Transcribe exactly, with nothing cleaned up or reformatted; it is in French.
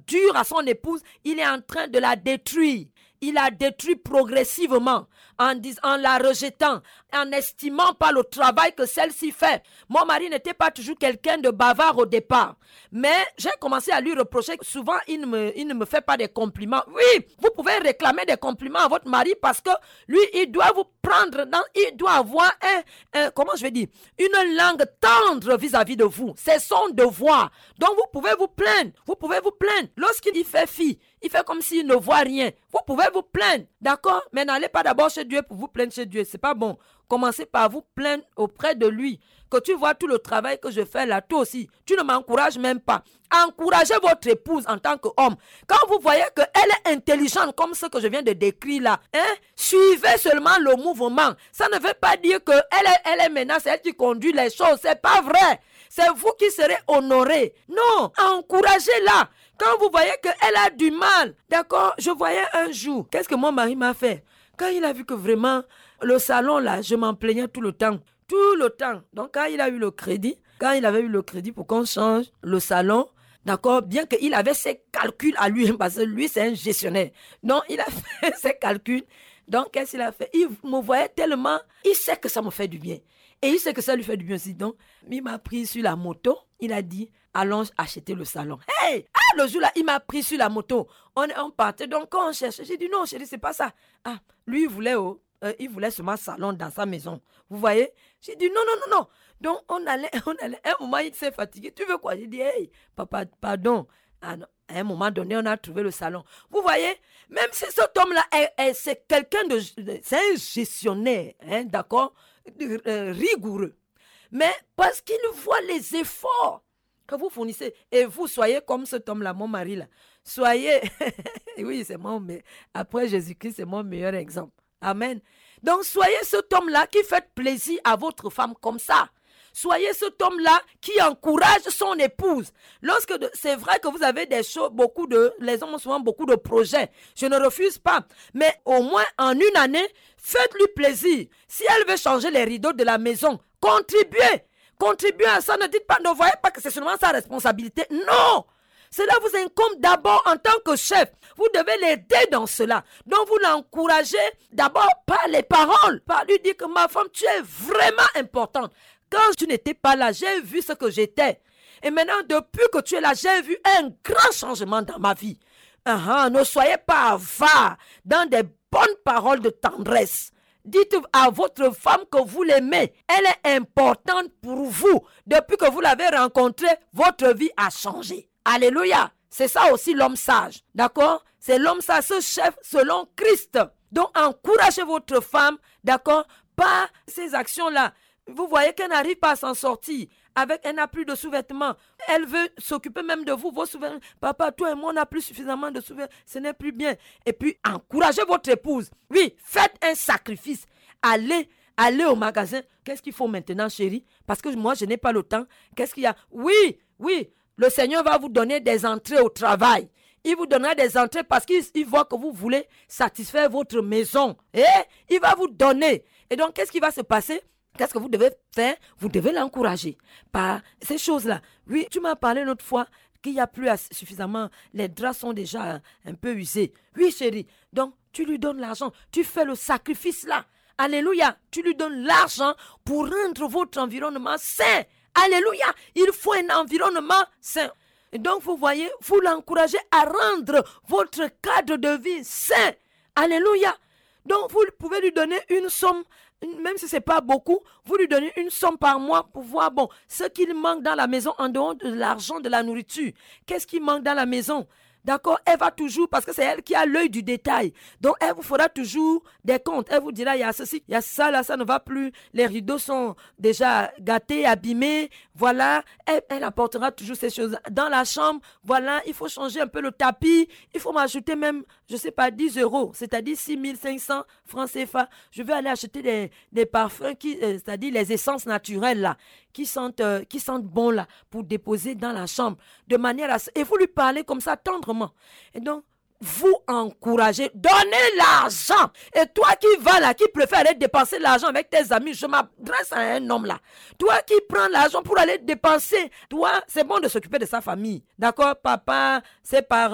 dur à son épouse, il est en train de la détruire. Il la détruit progressivement en, dis, en la rejetant, en n'estimant pas le travail que celle-ci fait. Mon mari n'était pas toujours quelqu'un de bavard au départ. Mais j'ai commencé à lui reprocher que souvent il ne, me, il ne me fait pas des compliments. Oui, vous pouvez réclamer des compliments à votre mari parce que lui, il doit vous prendre, dans, il doit avoir un, un, comment je vais dire, une langue tendre vis-à-vis de vous. C'est son devoir. Donc vous pouvez vous plaindre. Vous pouvez vous plaindre. Lorsqu'il fait fi, il fait comme s'il ne voit rien. Vous pouvez vous plaindre, d'accord? Mais n'allez pas d'abord chez Dieu pour vous plaindre chez Dieu. C'est pas bon. Commencez par vous plaindre auprès de lui. Que tu vois tout le travail que je fais là, toi aussi, tu ne m'encourages même pas. Encouragez votre épouse en tant qu'homme. Quand vous voyez qu'elle est intelligente comme ce que je viens de décrire là, hein, suivez seulement le mouvement. Ça ne veut pas dire qu'elle est, elle est maintenant, c'est elle qui conduit les choses. C'est pas vrai. C'est vous qui serez honorés. Non, encouragez-la. Quand vous voyez qu'elle a du mal, d'accord, je voyais un jour, qu'est-ce que mon mari m'a fait? Quand il a vu que vraiment, le salon là, je m'en plaignais tout le temps. Tout le temps. Donc quand il a eu le crédit, quand il avait eu le crédit pour qu'on change le salon, d'accord, bien qu'il avait ses calculs à lui, parce que lui c'est un gestionnaire. Donc il a fait ses calculs. Donc qu'est-ce qu'il a fait? Il me voyait tellement, il sait que ça me fait du bien. Et il sait que ça lui fait du bien aussi. Donc il m'a pris sur la moto, il a dit, allons acheter le salon. Hey! Ah, le jour-là, il m'a pris sur la moto. On, on partait, donc quand on cherchait, j'ai dit non, chérie, c'est pas ça. Ah, lui, il voulait, oh, euh, il voulait seulement salon dans sa maison. Vous voyez? J'ai dit non, non, non, non. Donc on allait, on allait. À un moment, il s'est fatigué. Tu veux quoi? J'ai dit, hey, papa, pardon. Ah, non. À un moment donné, on a trouvé le salon. Vous voyez? Même si cet homme-là, est, est, c'est quelqu'un de, c'est un gestionnaire, hein, d'accord? Euh, rigoureux. Mais parce qu'il voit les efforts que vous fournissez. Et vous soyez comme cet homme-là, mon mari là. Soyez, oui, c'est mon, mais après Jésus-Christ, c'est mon meilleur exemple. Amen. Donc, soyez cet homme-là qui fait plaisir à votre femme comme ça. Soyez cet homme-là qui encourage son épouse. Lorsque de, c'est vrai que vous avez des choses, beaucoup de, les hommes ont souvent beaucoup de projets. Je ne refuse pas. Mais au moins en une année, faites-lui plaisir. Si elle veut changer les rideaux de la maison, contribuez. Contribuez à ça. Ne dites pas, ne voyez pas que c'est seulement sa responsabilité. Non! Cela vous incombe d'abord en tant que chef. Vous devez l'aider dans cela. Donc vous l'encouragez d'abord par les paroles. Par lui dire que ma femme, tu es vraiment importante. Quand tu n'étais pas là, j'ai vu ce que j'étais. Et maintenant, depuis que tu es là, j'ai vu un grand changement dans ma vie. Uh-huh, ne soyez pas avares dans des bonnes paroles de tendresse. Dites à votre femme que vous l'aimez. Elle est importante pour vous. Depuis que vous l'avez rencontrée, votre vie a changé. Alléluia. C'est ça aussi l'homme sage. D'accord? C'est l'homme sage, ce chef selon Christ. Donc, encouragez votre femme, d'accord, par ces actions-là. Vous voyez qu'elle n'arrive pas à s'en sortir. Avec, elle n'a plus de sous-vêtements. Elle veut s'occuper même de vous. Vos sous-vêtements. Papa, toi et moi, on n'a plus suffisamment de sous-vêtements. Ce n'est plus bien. Et puis, encouragez votre épouse. Oui, faites un sacrifice. Allez, allez au magasin. Qu'est-ce qu'il faut maintenant, chérie? Parce que moi, je n'ai pas le temps. Qu'est-ce qu'il y a? Oui, oui. Le Seigneur va vous donner des entrées au travail. Il vous donnera des entrées parce qu'il voit que vous voulez satisfaire votre maison. Et il va vous donner. Et donc, qu'est-ce qui va se passer? Qu'est-ce que vous devez faire? Vous devez l'encourager par ces choses-là. Oui, tu m'as parlé l'autre fois qu'il n'y a plus suffisamment, les draps sont déjà un peu usés. Oui, chérie. Donc, tu lui donnes l'argent. Tu fais le sacrifice là. Alléluia. Tu lui donnes l'argent pour rendre votre environnement sain. Alléluia. Il faut un environnement sain. Et donc, vous voyez, vous l'encouragez à rendre votre cadre de vie sain. Alléluia. Donc, vous pouvez lui donner une somme, même si ce n'est pas beaucoup, vous lui donnez une somme par mois pour voir, bon, ce qu'il manque dans la maison en dehors de l'argent, de la nourriture. Qu'est-ce qui manque dans la maison? D'accord? Elle va toujours, parce que c'est elle qui a l'œil du détail. Donc, elle vous fera toujours des comptes. Elle vous dira, il y a ceci, il y a ça, là, ça ne va plus. Les rideaux sont déjà gâtés, abîmés. Voilà. Elle, elle apportera toujours ces choses. Dans la chambre, voilà, il faut changer un peu le tapis. Il faut m'ajouter même, je ne sais pas, dix euros. C'est-à-dire six mille cinq cents francs C F A. Je vais aller acheter des, des parfums, qui, euh, c'est-à-dire les essences naturelles, là, qui sentent, euh, qui sentent bon, là, pour déposer dans la chambre. De manière à... Et vous lui parlez comme ça, tendrement. Et donc, vous encouragez, donnez l'argent. Et toi qui vas là, qui préfère aller dépenser l'argent avec tes amis, je m'adresse à un homme là. Toi qui prends l'argent pour aller dépenser, toi, c'est bon de s'occuper de sa famille. D'accord, papa, ses parents.